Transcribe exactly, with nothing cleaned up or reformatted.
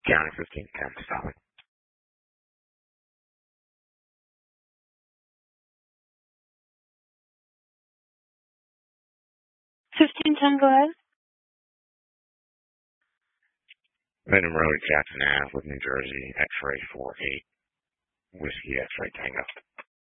County fifteen ten, stopping. fifteen ten, go ahead. Venom Road, Jackson Ave, with New Jersey, X-ray four eight, Whiskey X-ray Tango.